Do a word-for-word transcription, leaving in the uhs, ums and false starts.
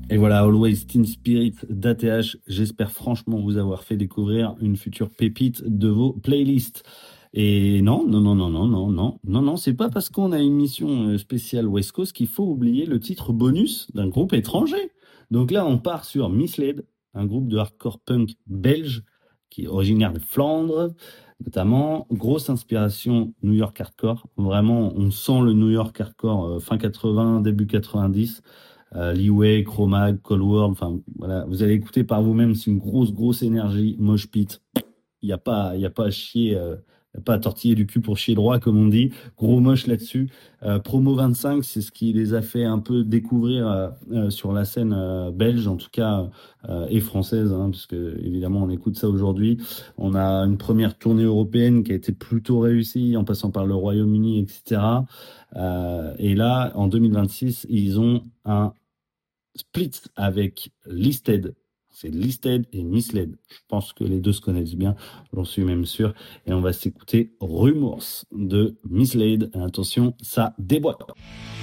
Et voilà, Always Teen Spirit d'A T H. J'espère franchement vous avoir fait découvrir une future pépite de vos playlists. Et non, non, non, non, non, non, non, non, non, c'est pas parce qu'on a une mission euh, spéciale West Coast qu'il faut oublier le titre bonus d'un groupe étranger. Donc là, on part sur Misled, un groupe de hardcore punk belge qui est originaire de Flandre, notamment. Grosse inspiration New York hardcore. Vraiment, on sent le New York hardcore euh, fin quatre-vingts, début quatre-vingt-dix. Euh, Leeway, Chromag, Cold World, enfin voilà, vous allez écouter par vous-même, c'est une grosse, grosse énergie, mosh pit. Il n'y a pas, il y a pas à chier, euh, il y a pas à tortiller du cul pour chier droit, comme on dit. Gros moche là-dessus. Euh, Promo vingt-cinq, c'est ce qui les a fait un peu découvrir euh, euh, sur la scène euh, belge, en tout cas, euh, et française, hein, parce que évidemment on écoute ça aujourd'hui. On a une première tournée européenne qui a été plutôt réussie, en passant par le Royaume-Uni, et cetera. Euh, et là, en deux mille vingt-six, ils ont un split avec Listed. C'est Listed et Misled. Je pense que les deux se connaissent bien, j'en suis même sûr. Et on va s'écouter Rumors de Misled. Attention, ça déboîte.